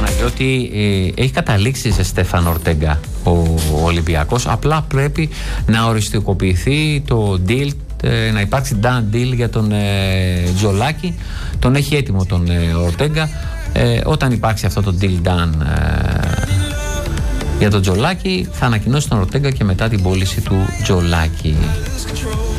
Παναγιώτη, έχει καταλήξει σε Στέφαν Ορτέγκα ο Ολυμπιακός. Απλά πρέπει να οριστικοποιηθεί το deal, να υπάρξει done deal για τον Τζολάκη. Τον έχει έτοιμο τον Ορτέγκα. Όταν υπάρξει αυτό το deal done για τον Τζολάκη, θα ανακοινώσει τον Ορτέγκα και μετά την πώληση του Τζολάκη.